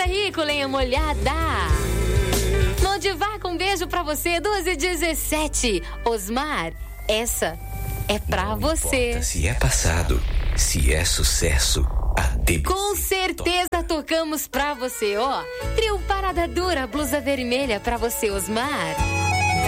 aí com lenha molhada. Modivaca, um beijo pra você. 12h17. Osmar, essa é pra Não você. Importa se é passado, se é sucesso, a DBC Com certeza tocamos pra você, ó. Trio Parada Dura, blusa vermelha pra você, Osmar.